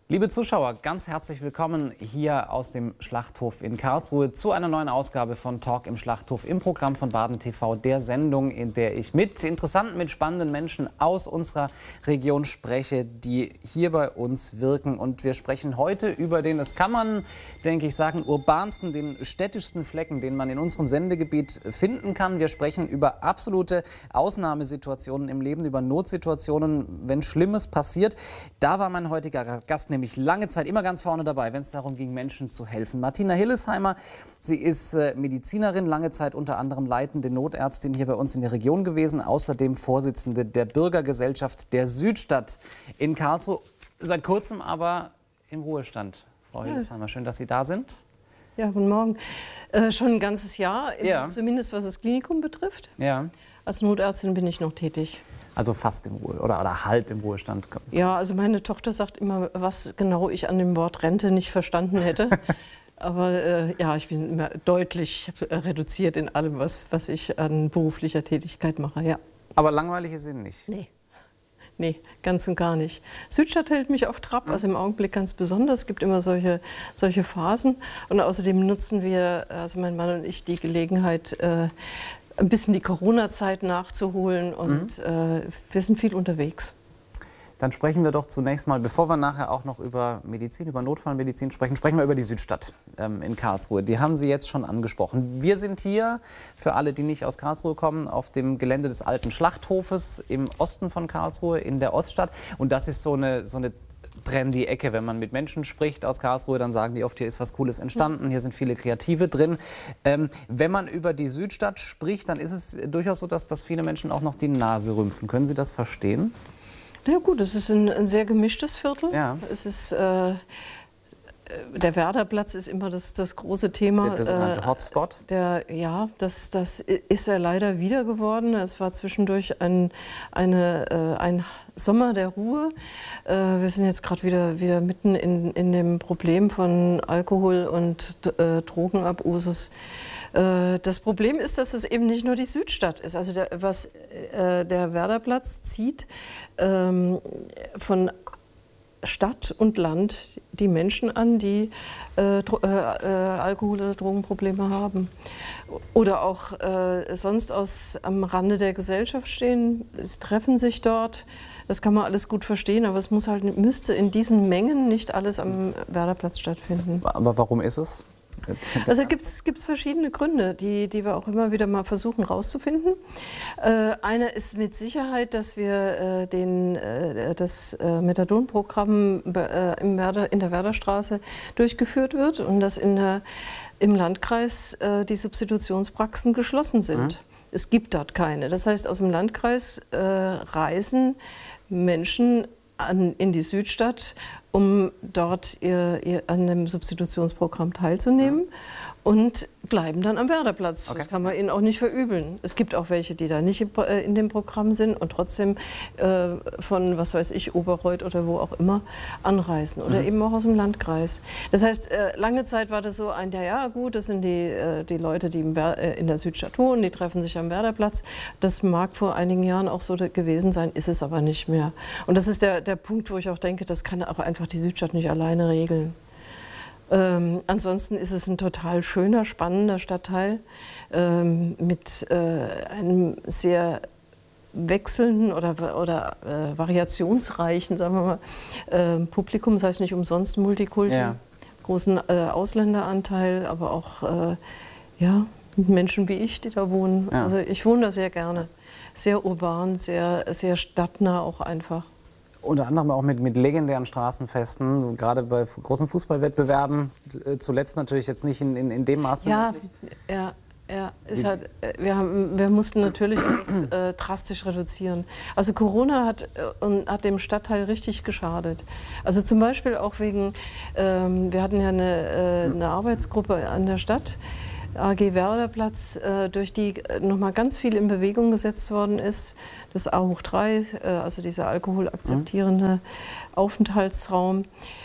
Liebe Zuschauer, ganz herzlich willkommen hier aus dem Schlachthof in Karlsruhe zu einer neuen Ausgabe von Talk im Schlachthof im Programm von Baden TV, der Sendung, in der ich mit interessanten, mit spannenden Menschen aus unserer Region spreche, die hier bei uns wirken. Und wir sprechen heute über den, das kann man, denke ich, sagen, urbansten, den städtischsten Flecken, den man in unserem Sendegebiet finden kann. Wir sprechen über absolute Ausnahmesituationen im Leben, über Notsituationen, wenn Schlimmes passiert. Da war mein heutiger Gast nämlich lange Zeit immer ganz vorne dabei, wenn es darum ging, Menschen zu helfen. Martina Hillesheimer, sie ist Medizinerin, lange Zeit unter anderem leitende Notärztin hier bei uns in der Region gewesen, außerdem Vorsitzende der Bürgergesellschaft der Südstadt in Karlsruhe, seit kurzem aber im Ruhestand. Frau Hillesheimer, schön, dass Sie da sind. Ja, guten Morgen. Schon ein ganzes Jahr, zumindest was das Klinikum betrifft. Ja. Als Notärztin bin ich noch tätig. Also fast im Ruhe oder halb im Ruhestand. Ja, also meine Tochter sagt immer, was genau ich an dem Wort Rente nicht verstanden hätte. Aber ja, ich bin immer deutlich reduziert in allem, was ich an beruflicher Tätigkeit mache. Ja. Aber langweilig ist Ihnen nicht? Nee, ganz und gar nicht. Südstadt hält mich auf Trab, also im Augenblick ganz besonders. Es gibt immer solche Phasen. Und außerdem nutzen wir, also mein Mann und ich, die Gelegenheit, ein bisschen die Corona-Zeit nachzuholen und wir sind viel unterwegs. Dann sprechen wir doch zunächst mal, bevor wir nachher auch noch über Medizin, über Notfallmedizin sprechen wir über die Südstadt in Karlsruhe. Die haben Sie jetzt schon angesprochen. Wir sind hier, für alle, die nicht aus Karlsruhe kommen, auf dem Gelände des alten Schlachthofes im Osten von Karlsruhe, in der Oststadt. Und das ist so eine trendy Ecke. Wenn man mit Menschen spricht aus Karlsruhe, dann sagen die oft, hier ist was Cooles entstanden, hier sind viele Kreative drin. Wenn man über die Südstadt spricht, dann ist es durchaus so, dass viele Menschen auch noch die Nase rümpfen. Können Sie das verstehen? Ja gut, es ist ein sehr gemischtes Viertel. Ja. Es ist, der Werderplatz ist immer das große Thema. Der sogenannte Hotspot? Ja, das ist er leider wieder geworden. Es war zwischendurch ein Sommer der Ruhe. Wir sind jetzt gerade wieder mitten in dem Problem von Alkohol und Drogenabusus. Das Problem ist, dass es eben nicht nur die Südstadt ist. Also der Werderplatz zieht von Stadt und Land die Menschen an, die Alkohol- oder Drogenprobleme haben. Oder auch sonst am Rande der Gesellschaft stehen, es treffen sich dort. Das kann man alles gut verstehen, aber es müsste in diesen Mengen nicht alles am Werderplatz stattfinden. Aber warum ist es? Also gibt's verschiedene Gründe, die wir auch immer wieder mal versuchen rauszufinden. Einer ist mit Sicherheit, dass wir das Methadon-Programm in der Werderstraße durchgeführt wird und dass im Landkreis die Substitutionspraxen geschlossen sind. Es gibt dort keine. Das heißt, aus dem Landkreis reisen Menschen in die Südstadt, um dort an einem Substitutionsprogramm teilzunehmen und bleiben dann am Werderplatz. Okay. Das kann man ihnen auch nicht verübeln. Es gibt auch welche, die da nicht in dem Programm sind und trotzdem von, was weiß ich, Oberreuth oder wo auch immer anreisen oder eben auch aus dem Landkreis. Das heißt, lange Zeit war das so ja gut, das sind die Leute, die in der Südstadt wohnen, die treffen sich am Werderplatz. Das mag vor einigen Jahren auch so gewesen sein, ist es aber nicht mehr. Und das ist der Punkt, wo ich auch denke, das kann auch einfach die Südstadt nicht alleine regeln. Ansonsten ist es ein total schöner, spannender Stadtteil mit einem sehr wechselnden oder variationsreichen, sagen wir mal, Publikum, das heißt nicht umsonst Multikulti, großen Ausländeranteil, aber auch Menschen wie ich, die da wohnen. Ja. Also ich wohne da sehr gerne, sehr urban, sehr stadtnah auch einfach. Unter anderem auch mit legendären Straßenfesten, gerade bei großen Fußballwettbewerben, zuletzt natürlich jetzt nicht in dem Maße. Ja, ist halt, wir mussten natürlich alles drastisch reduzieren. Also Corona hat dem Stadtteil richtig geschadet. Also zum Beispiel auch wegen, wir hatten ja eine Arbeitsgruppe an der Stadt, AG Werderplatz, durch die nochmal ganz viel in Bewegung gesetzt worden ist. Das A3, also dieser alkoholakzeptierende Aufenthaltsraum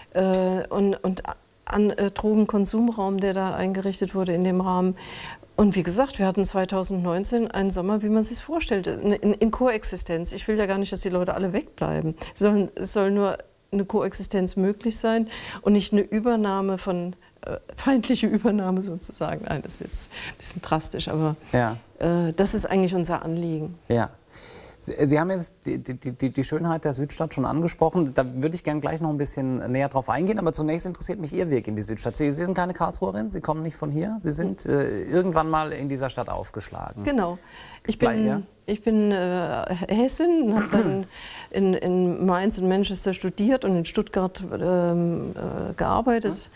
und Drogenkonsumraum, der da eingerichtet wurde in dem Rahmen. Und wie gesagt, wir hatten 2019 einen Sommer, wie man sich vorstellt, in Koexistenz. Ich will ja gar nicht, dass die Leute alle wegbleiben. Es soll nur eine Koexistenz möglich sein und nicht eine Übernahme von, feindliche Übernahme sozusagen. Nein, das ist jetzt ein bisschen drastisch, aber das ist eigentlich unser Anliegen. Ja. Sie haben jetzt die Schönheit der Südstadt schon angesprochen. Da würde ich gerne gleich noch ein bisschen näher drauf eingehen. Aber zunächst interessiert mich Ihr Weg in die Südstadt. Sie sind keine Karlsruherin, Sie kommen nicht von hier. Sie sind irgendwann mal in dieser Stadt aufgeschlagen. Genau. Ich bin Hessin, habe dann in Mainz und Manchester studiert und in Stuttgart gearbeitet.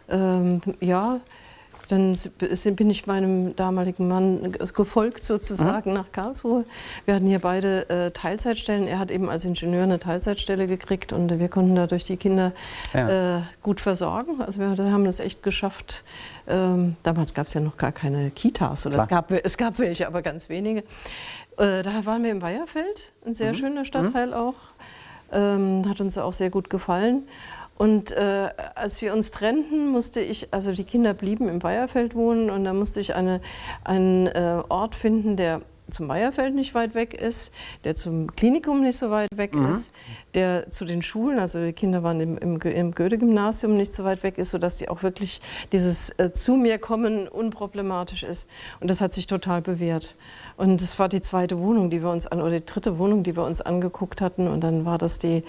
Dann bin ich meinem damaligen Mann gefolgt sozusagen nach Karlsruhe. Wir hatten hier beide Teilzeitstellen. Er hat eben als Ingenieur eine Teilzeitstelle gekriegt und wir konnten dadurch die Kinder gut versorgen. Also wir haben das echt geschafft. Damals gab es ja noch gar keine Kitas. Oder es gab welche, aber ganz wenige. Da waren wir im Weiherfeld, ein sehr schöner Stadtteil auch. Hat uns auch sehr gut gefallen. Und als wir uns trennten, musste ich, also die Kinder blieben im Weiherfeld wohnen und da musste ich einen Ort finden, der zum Weiherfeld nicht weit weg ist, der zum Klinikum nicht so weit weg ist, der zu den Schulen, also die Kinder waren im Goethe-Gymnasium nicht so weit weg ist, sodass sie auch wirklich dieses zu mir kommen unproblematisch ist. Und das hat sich total bewährt. Und das war die zweite Wohnung, die wir uns oder die dritte Wohnung, die wir uns angeguckt hatten. Und dann war das die,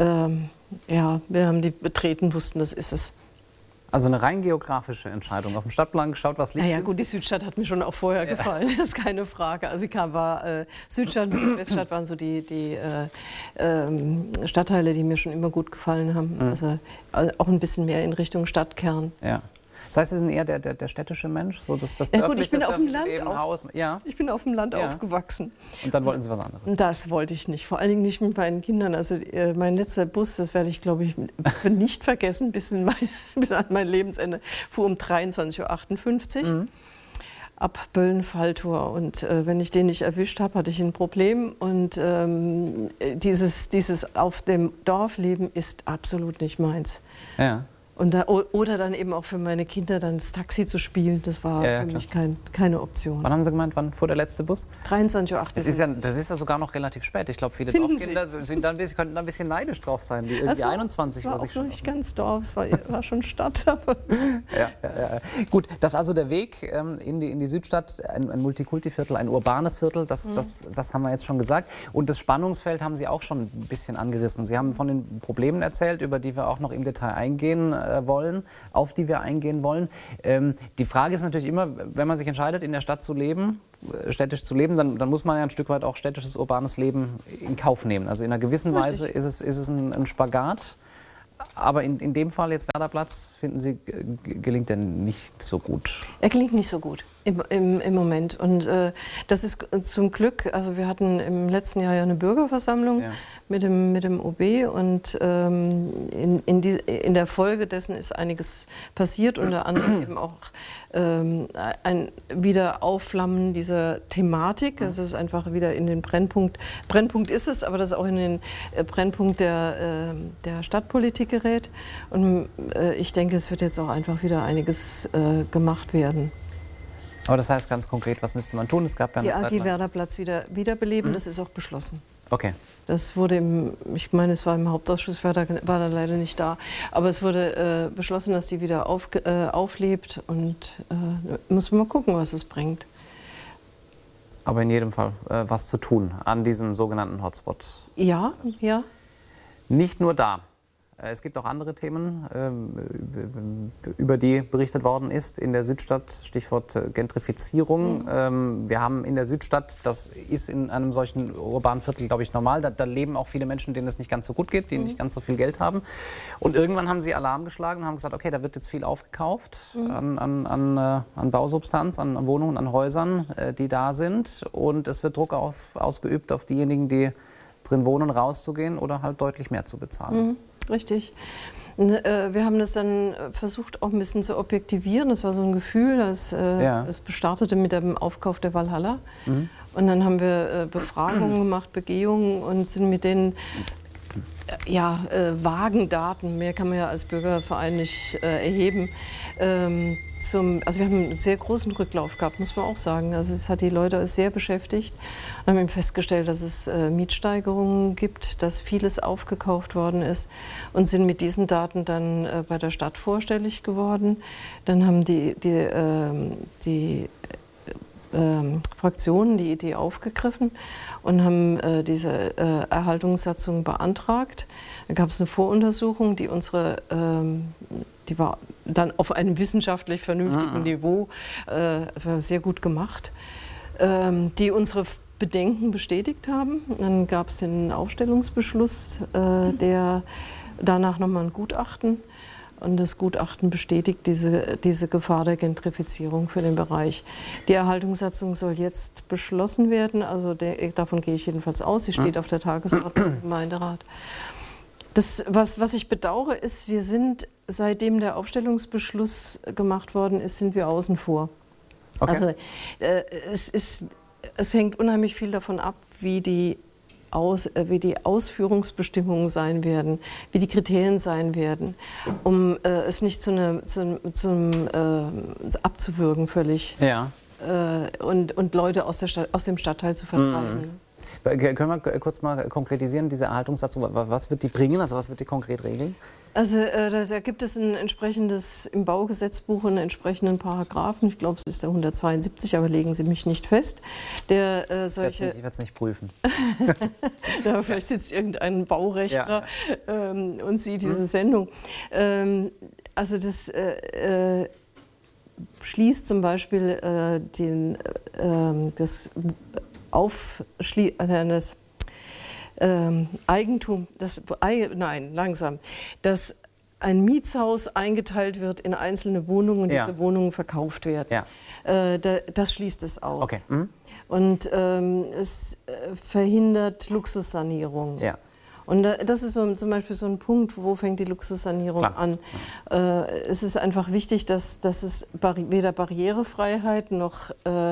wir haben die betreten, wussten, das ist es. Also eine rein geografische Entscheidung. Auf dem Stadtplan geschaut, was liegt. Ja gut, die Südstadt hat mir schon auch vorher gefallen, das ist keine Frage. Also Südstadt und Weststadt waren so die Stadtteile, die mir schon immer gut gefallen haben. Also auch ein bisschen mehr in Richtung Stadtkern. Ja. Das heißt, Sie sind eher der städtische Mensch? So das gut, ich bin auf dem Land Ich bin auf dem Land aufgewachsen. Und dann wollten Sie was anderes? Das wollte ich nicht. Vor allen Dingen nicht mit meinen Kindern. Also mein letzter Bus, das werde ich, glaube ich, nicht vergessen, bis an mein Lebensende, fuhr um 23:58 Uhr. Ab Böllen-Falltor. Und wenn ich den nicht erwischt habe, hatte ich ein Problem. Und dieses auf dem Dorf leben ist absolut nicht meins. Ja. Und oder dann eben auch für meine Kinder dann das Taxi zu spielen, das war für mich keine Option. Wann haben Sie gemeint, wann fuhr der letzte Bus? 23:58 Uhr. Das ist ja sogar noch relativ spät. Ich glaube, viele Dorfkinder könnten da ein bisschen neidisch drauf sein. Die irgendwie 21, was ich schon. Das war auch noch nicht ganz Dorf, es war schon Stadt. Ja. Gut, das ist also der Weg in die Südstadt, ein Multikulti-Viertel, ein urbanes Viertel, das haben wir jetzt schon gesagt. Und das Spannungsfeld haben Sie auch schon ein bisschen angerissen. Sie haben von den Problemen erzählt, über die wir auch noch im Detail eingehen wollen, auf die wir eingehen wollen. Die Frage ist natürlich immer, wenn man sich entscheidet, in der Stadt zu leben, städtisch zu leben, dann muss man ja ein Stück weit auch städtisches, urbanes Leben in Kauf nehmen. Also in einer gewissen Weise ist es ein Spagat. Aber in dem Fall jetzt Werderplatz, finden Sie, gelingt der nicht so gut? Er gelingt nicht so gut im Moment. Und das ist zum Glück, also wir hatten im letzten Jahr ja eine Bürgerversammlung mit dem OB und in der Folge dessen ist einiges passiert, unter anderem eben auch ein Wiederaufflammen dieser Thematik. Das ist einfach wieder in den Brennpunkt ist es, aber das ist auch in den Brennpunkt der Stadtpolitik gerät. Und ich denke, es wird jetzt auch einfach wieder einiges gemacht werden. Aber das heißt ganz konkret, was müsste man tun? Es gab ja eine die AG Werderplatz wiederbeleben, das ist auch beschlossen. Okay. Das wurde ich meine, es war im Hauptausschuss, war da leider nicht da, aber es wurde beschlossen, dass die wieder auflebt und muss man mal gucken, was es bringt. Aber in jedem Fall was zu tun an diesem sogenannten Hotspot. Ja. Nicht nur da. Es gibt auch andere Themen, über die berichtet worden ist in der Südstadt, Stichwort Gentrifizierung. Wir haben in der Südstadt, das ist in einem solchen urbanen Viertel, glaube ich, normal, da leben auch viele Menschen, denen es nicht ganz so gut geht, die nicht ganz so viel Geld haben. Und irgendwann haben sie Alarm geschlagen und haben gesagt, okay, da wird jetzt viel aufgekauft an Bausubstanz, an Wohnungen, an Häusern, die da sind. Und es wird Druck ausgeübt auf diejenigen, die drin wohnen, rauszugehen oder halt deutlich mehr zu bezahlen. Richtig. Wir haben das dann versucht, auch ein bisschen zu objektivieren. Das war so ein Gefühl, es startete mit dem Aufkauf der Walhalla. Und dann haben wir Befragungen gemacht, Begehungen und sind mit denen ja, vagen Daten, mehr kann man ja als Bürgerverein nicht erheben. Also wir haben einen sehr großen Rücklauf gehabt, muss man auch sagen. Also es hat die Leute sehr beschäftigt. Wir haben festgestellt, dass es Mietsteigerungen gibt, dass vieles aufgekauft worden ist und sind mit diesen Daten dann bei der Stadt vorstellig geworden. Dann haben die Fraktionen die Idee aufgegriffen und haben diese Erhaltungssatzung beantragt. Da gab es eine Voruntersuchung, die war dann auf einem wissenschaftlich vernünftigen Niveau sehr gut gemacht, die unsere Bedenken bestätigt haben. Dann gab es den Aufstellungsbeschluss, der danach nochmal ein Gutachten. Und das Gutachten bestätigt diese Gefahr der Gentrifizierung für den Bereich. Die Erhaltungssatzung soll jetzt beschlossen werden, also davon gehe ich jedenfalls aus. Sie steht auf der Tagesordnung im Gemeinderat. Was ich bedauere, ist, wir sind, seitdem der Aufstellungsbeschluss gemacht worden ist, sind wir außen vor. Okay. Also es hängt unheimlich viel davon ab, wie die Ausführungsbestimmungen sein werden, wie die Kriterien sein werden, um es nicht abzuwürgen völlig, ja. Und Leute aus dem Stadtteil zu vertreiben. Können wir kurz mal konkretisieren, diese Erhaltungssatzung, was wird die bringen, also was wird die konkret regeln? Also da gibt es ein entsprechendes, im Baugesetzbuch einen entsprechenden Paragraphen, ich glaube es ist der 172, aber legen Sie mich nicht fest, der solche... Ich werde es nicht prüfen. Da vielleicht sitzt irgendein Baurechtler und sieht diese Sendung. Also das schließt zum Beispiel das Eigentum, dass ein Mietshaus eingeteilt wird in einzelne Wohnungen und diese Wohnungen verkauft werden. Ja. Das schließt es aus. Okay. Und es verhindert Luxussanierung. Ja. Und das ist zum Beispiel so ein Punkt, wo fängt die Luxussanierung an. Es ist einfach wichtig, dass es weder Barrierefreiheit noch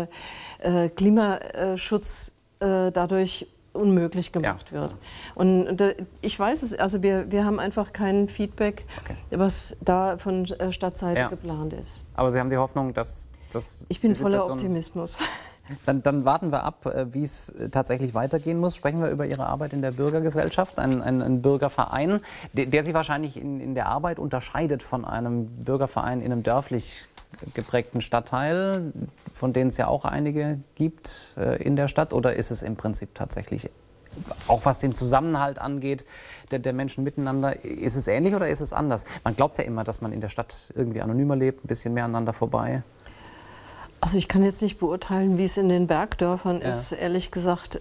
Klimaschutz dadurch unmöglich gemacht wird. Und ich weiß es, also wir haben einfach kein Feedback, was da von Stadtseite geplant ist. Aber Sie haben die Hoffnung, dass ich bin voller Optimismus. Dann warten wir ab, wie es tatsächlich weitergehen muss. Sprechen wir über Ihre Arbeit in der Bürgergesellschaft, ein Bürgerverein, der Sie wahrscheinlich in der Arbeit unterscheidet von einem Bürgerverein in einem dörflich geprägten Stadtteil, von denen es ja auch einige gibt in der Stadt. Oder ist es im Prinzip tatsächlich, auch was den Zusammenhalt angeht, der Menschen miteinander, ist es ähnlich oder ist es anders? Man glaubt ja immer, dass man in der Stadt irgendwie anonymer lebt, ein bisschen mehr aneinander vorbei. Also ich kann jetzt nicht beurteilen, wie es in den Bergdörfern ist, ehrlich gesagt.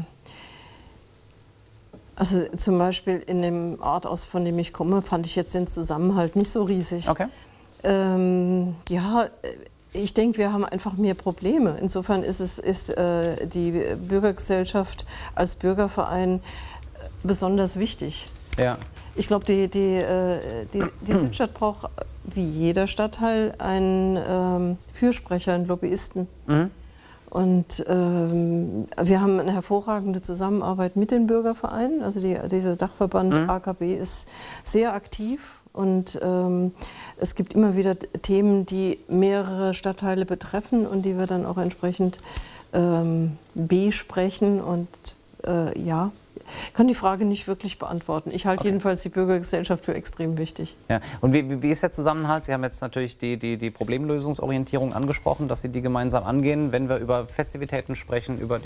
Also zum Beispiel in dem Ort, von dem ich komme, fand ich jetzt den Zusammenhalt nicht so riesig. Okay. Ja, ich denke, wir haben einfach mehr Probleme. Insofern ist die Bürgergesellschaft als Bürgerverein besonders wichtig. Ja. Ich glaube, die Südstadt braucht wie jeder Stadtteil einen Fürsprecher, einen Lobbyisten. Mhm. Und wir haben eine hervorragende Zusammenarbeit mit den Bürgervereinen. Also dieser Dachverband AKB ist sehr aktiv. Und es gibt immer wieder Themen, die mehrere Stadtteile betreffen und die wir dann auch entsprechend besprechen. Und ja, kann die Frage nicht wirklich beantworten. Ich halte jedenfalls die Bürgergesellschaft für extrem wichtig. Ja. Und wie ist der Zusammenhalt? Sie haben jetzt natürlich die Problemlösungsorientierung angesprochen, dass Sie die gemeinsam angehen. Wenn wir über Festivitäten sprechen, über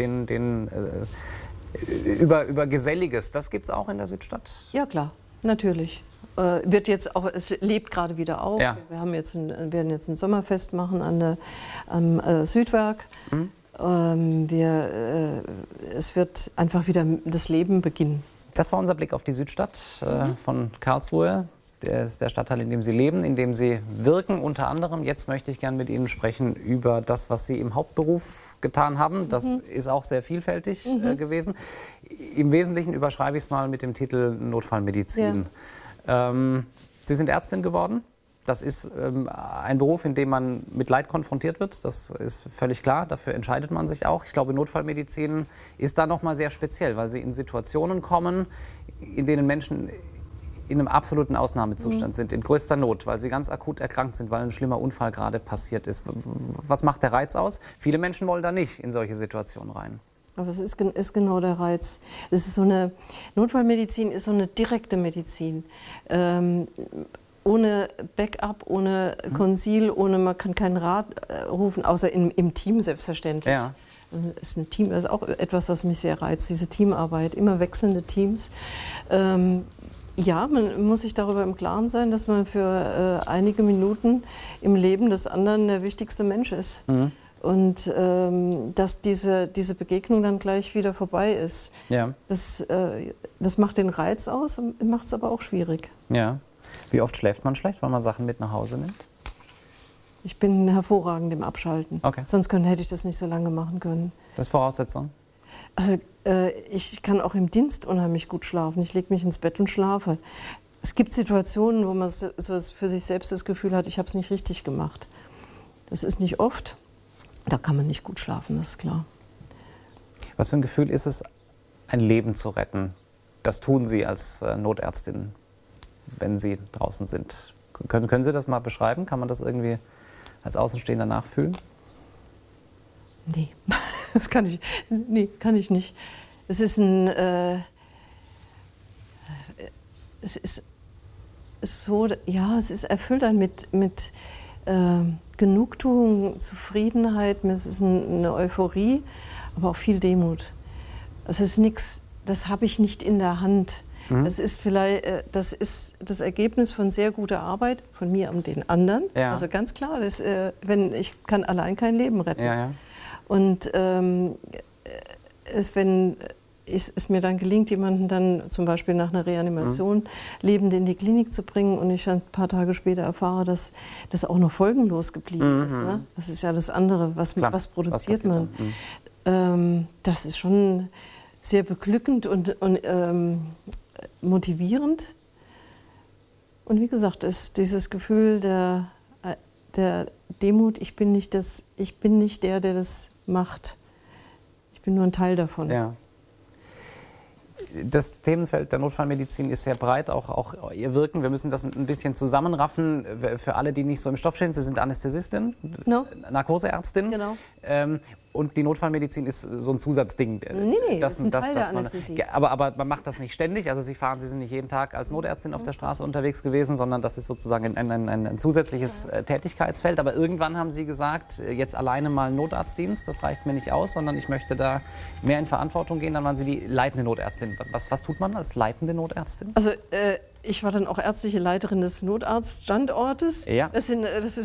über Geselliges, das gibt es auch in der Südstadt? Ja klar, natürlich. Es lebt gerade wieder auf. Ja. Wir werden jetzt ein Sommerfest machen am Südwerk. Mhm. Es wird einfach wieder das Leben beginnen. Das war unser Blick auf die Südstadt von Karlsruhe. Das ist der Stadtteil, in dem Sie leben, in dem Sie wirken unter anderem. Jetzt möchte ich gerne mit Ihnen sprechen über das, was Sie im Hauptberuf getan haben. Das ist auch sehr vielfältig gewesen. Im Wesentlichen überschreibe ich es mal mit dem Titel Notfallmedizin. Ja. Sie sind Ärztin geworden? Das ist ein Beruf, in dem man mit Leid konfrontiert wird. Das ist völlig klar. Dafür entscheidet man sich auch. Ich glaube, Notfallmedizin ist da noch mal sehr speziell, weil sie in Situationen kommen, in denen Menschen in einem absoluten Ausnahmezustand sind, in größter Not, weil sie ganz akut erkrankt sind, weil ein schlimmer Unfall gerade passiert ist. Was macht der Reiz aus? Viele Menschen wollen da nicht in solche Situationen rein. Aber es ist genau der Reiz. Es ist so eine Notfallmedizin ist so eine direkte Medizin. Ohne Backup, ohne Konsil, man kann keinen Rat rufen, außer im Team selbstverständlich. Ja. Das ist ein Team, das ist auch etwas, was mich sehr reizt, diese Teamarbeit, immer wechselnde Teams. Ja, man muss sich darüber im Klaren sein, dass man für einige Minuten im Leben des anderen der wichtigste Mensch ist. Mhm. Und dass diese Begegnung dann gleich wieder vorbei ist. Ja. Das macht den Reiz aus und macht es aber auch schwierig. Ja. Wie oft schläft man schlecht, weil man Sachen mit nach Hause nimmt? Ich bin hervorragend im Abschalten. Okay. Sonst hätte ich das nicht so lange machen können. Das ist Voraussetzung? Also ich kann auch im Dienst unheimlich gut schlafen. Ich lege mich ins Bett und schlafe. Es gibt Situationen, wo man so für sich selbst das Gefühl hat, ich habe es nicht richtig gemacht. Das ist nicht oft. Da kann man nicht gut schlafen, das ist klar. Was für ein Gefühl ist es, ein Leben zu retten? Das tun Sie als Notärztin, wenn Sie draußen sind. Können Sie das mal beschreiben? Kann man das irgendwie als Außenstehender nachfühlen? Nee, das kann ich nicht. Es ist so, ja, es ist erfüllt dann mit Genugtuung, Zufriedenheit, es ist eine Euphorie, aber auch viel Demut. Es ist nichts, das habe ich nicht in der Hand. Das ist das ist das Ergebnis von sehr guter Arbeit von mir und den anderen. Ja. Also ganz klar, ich kann allein kein Leben retten. Ja, ja. Und wenn es mir dann gelingt, jemanden dann zum Beispiel nach einer Reanimation lebend in die Klinik zu bringen und ich ein paar Tage später erfahre, dass das auch noch folgenlos geblieben ist. Ne? Das ist ja das andere, was produziert man. Das ist schon sehr beglückend und motivierend. Und wie gesagt, ist dieses Gefühl der Demut, ich bin nicht der das macht. Ich bin nur ein Teil davon. Ja. Das Themenfeld der Notfallmedizin ist sehr breit, auch Ihr Wirken. Wir müssen das ein bisschen zusammenraffen. Für alle, die nicht so im Stoff stehen, Sie sind Anästhesistin, Narkoseärztin. Genau. Und die Notfallmedizin ist so ein Zusatzding. Nee, das ist ein Teil der Anästhesie. Aber man macht das nicht ständig. Also Sie sind nicht jeden Tag als Notärztin auf der Straße unterwegs gewesen, sondern das ist sozusagen ein zusätzliches Tätigkeitsfeld. Aber irgendwann haben Sie gesagt, jetzt alleine mal einen Notarztdienst, das reicht mir nicht aus, sondern ich möchte da mehr in Verantwortung gehen. Dann waren Sie die leitende Notärztin. Was tut man als leitende Notärztin? Also ich war dann auch ärztliche Leiterin des Notarztstandortes. Ja. In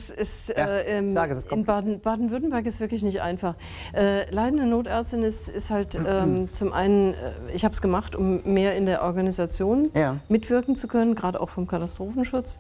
Baden-Württemberg ist wirklich nicht einfach. Leitende Notärztin ist halt zum einen, ich habe es gemacht, um mehr in der Organisation mitwirken zu können, gerade auch vom Katastrophenschutz.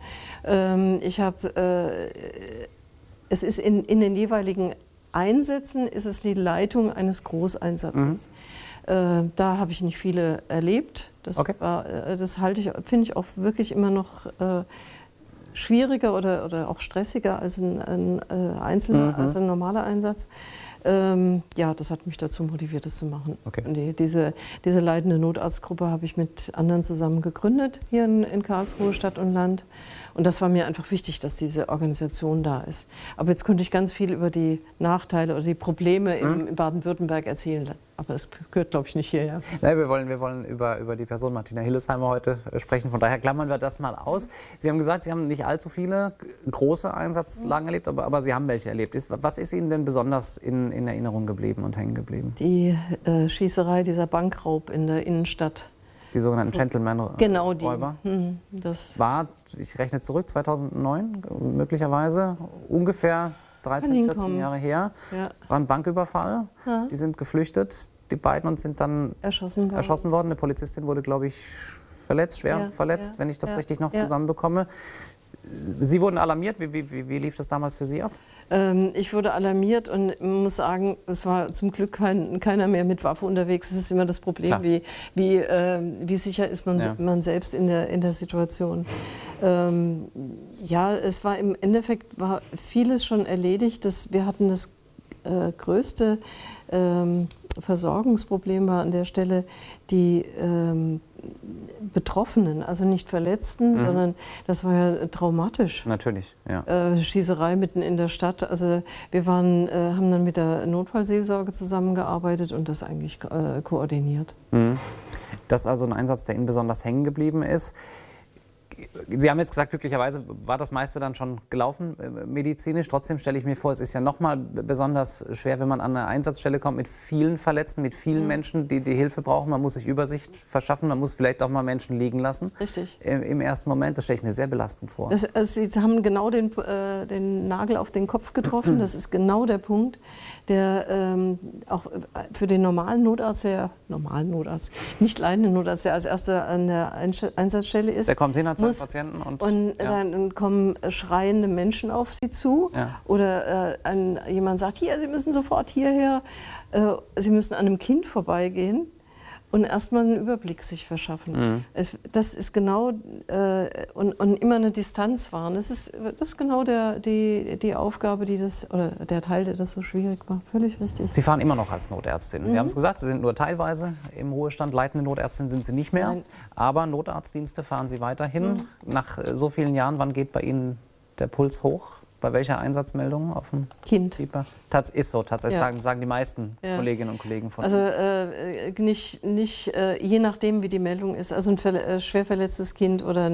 Es ist in den jeweiligen Einsätzen ist es die Leitung eines Großeinsatzes. Da habe ich nicht viele erlebt. Das finde ich auch wirklich immer noch schwieriger oder auch stressiger als ein einzelner, als ein normaler Einsatz. Ja, das hat mich dazu motiviert, das zu machen. Okay. Diese leitende Notarztgruppe habe ich mit anderen zusammen gegründet, hier in Karlsruhe, Stadt und Land. Und das war mir einfach wichtig, dass diese Organisation da ist. Aber jetzt könnte ich ganz viel über die Nachteile oder die Probleme in Baden-Württemberg erzählen. Aber das gehört, glaube ich, nicht hierher. Nein, wir wollen über die Person Martina Hillesheimer heute sprechen. Von daher klammern wir das mal aus. Sie haben gesagt, Sie haben nicht allzu viele große Einsatzlagen erlebt, aber Sie haben welche erlebt. Was ist Ihnen denn besonders in Erinnerung geblieben und hängen geblieben? Die Schießerei, dieser Bankraub in der Innenstadt. Die sogenannten Gentleman-Räuber? Genau, die. Das war, ich rechne zurück, 2009 möglicherweise, ungefähr 13, 14 Jahre her. Ja. War ein Banküberfall. Ja. Die sind geflüchtet, die beiden, und sind dann erschossen worden. Eine Polizistin wurde, glaube ich, schwer verletzt, wenn ich das richtig noch zusammenbekomme. Sie wurden alarmiert. Wie lief das damals für Sie ab? Ich wurde alarmiert und man muss sagen, es war zum Glück keiner mehr mit Waffe unterwegs. Das ist immer das Problem, wie sicher ist man selbst in der Situation. Ja, es war im Endeffekt war vieles schon erledigt. Wir hatten das größte Versorgungsproblem war an der Stelle die Betroffenen, also nicht Verletzten, sondern das war ja traumatisch. Natürlich, ja. Schießerei mitten in der Stadt. Also wir haben dann mit der Notfallseelsorge zusammengearbeitet und das eigentlich koordiniert. Das ist also ein Einsatz, der Ihnen besonders hängen geblieben ist. Sie haben jetzt gesagt, glücklicherweise war das meiste dann schon gelaufen medizinisch. Trotzdem stelle ich mir vor, es ist ja noch mal besonders schwer, wenn man an eine Einsatzstelle kommt mit vielen Verletzten, mit vielen Menschen, die Notfall brauchen. Man muss sich Übersicht verschaffen, man muss vielleicht auch mal Menschen liegen lassen. Richtig. Im ersten Moment, das stelle ich mir sehr belastend vor. Sie haben genau den Nagel auf den Kopf getroffen. Das ist genau der Punkt, der auch für den normalen Notarzt, nicht leidenden Notarzt, der als erster an der Einsatzstelle ist. Der kommt hin, hat seinen Patienten und dann kommen schreiende Menschen auf Sie zu oder jemand sagt, hier, Sie müssen sofort hierher, Sie müssen an einem Kind vorbeigehen und erstmal einen Überblick sich verschaffen. Das ist genau und immer eine Distanz wahren. Das ist genau die Aufgabe, oder der Teil, der das so schwierig macht. Völlig richtig. Sie fahren immer noch als Notärztin. Wir haben es gesagt, Sie sind nur teilweise im Ruhestand. Leitende Notärztin sind Sie nicht mehr. Nein. Aber Notarztdienste fahren Sie weiterhin. Nach so vielen Jahren, wann geht bei Ihnen der Puls hoch? Bei welcher Einsatzmeldung auf dem Kind? Ist so, tatsächlich sagen die meisten Kolleginnen und Kollegen von Also nicht je nachdem, wie die Meldung ist. Also ein schwer verletztes Kind oder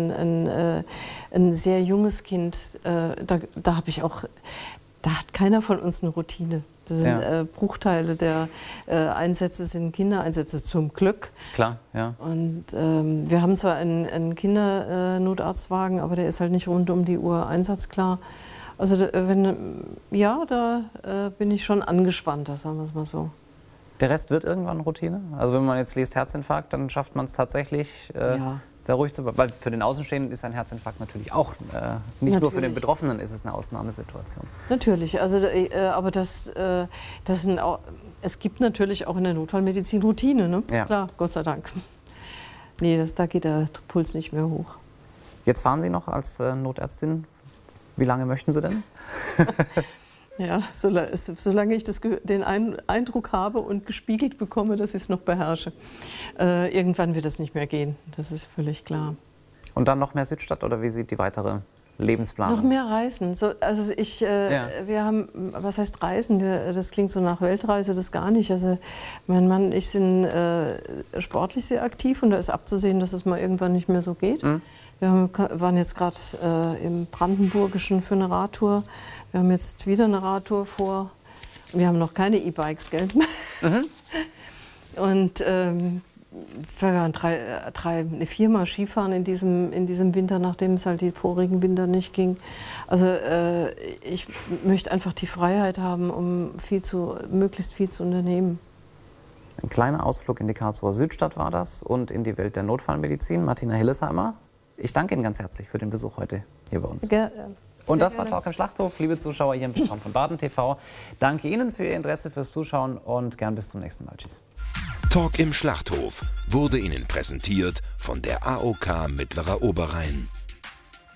ein sehr junges Kind, da hat keiner von uns eine Routine. Das sind Bruchteile der Einsätze, sind Kindereinsätze zum Glück. Klar, ja. Und wir haben zwar einen Kindernotarztwagen, aber der ist halt nicht rund um die Uhr einsatzklar. Also da bin ich schon angespannter, sagen wir es mal so. Der Rest wird irgendwann Routine? Also wenn man jetzt liest Herzinfarkt, dann schafft man es tatsächlich, da ruhig zu bleiben. Weil für den Außenstehenden ist ein Herzinfarkt natürlich auch, nicht nur für den Betroffenen ist es eine Ausnahmesituation. Natürlich, also, aber es gibt natürlich auch in der Notfallmedizin Routine, ne? Ja. Klar, Gott sei Dank. Nee, da geht der Puls nicht mehr hoch. Jetzt fahren Sie noch als Notärztin. Wie lange möchten Sie denn? Ja, solange ich den Eindruck habe und gespiegelt bekomme, dass ich es noch beherrsche. Irgendwann wird es nicht mehr gehen, das ist völlig klar. Und dann noch mehr Südstadt oder wie sieht die weitere Lebensplanung? Noch mehr Reisen. Wir haben, was heißt Reisen? Das klingt so nach Weltreise, das gar nicht. Also mein Mann und ich sind sportlich sehr aktiv und da ist abzusehen, dass es mal irgendwann nicht mehr so geht. Wir waren jetzt gerade im Brandenburgischen für eine Radtour. Wir haben jetzt wieder eine Radtour vor. Wir haben noch keine E-Bikes, gell? Und wir waren viermal Skifahren in diesem Winter, nachdem es halt die vorigen Winter nicht ging. Also ich möchte einfach die Freiheit haben, um möglichst viel zu unternehmen. Ein kleiner Ausflug in die Karlsruher Südstadt war das und in die Welt der Notfallmedizin. Martina Hillesheimer, ich danke Ihnen ganz herzlich für den Besuch heute hier bei uns. Und das war Talk im Schlachthof. Liebe Zuschauer hier im Programm von Baden TV. Danke Ihnen für Ihr Interesse, fürs Zuschauen und gern bis zum nächsten Mal. Tschüss. Talk im Schlachthof wurde Ihnen präsentiert von der AOK Mittlerer Oberrhein.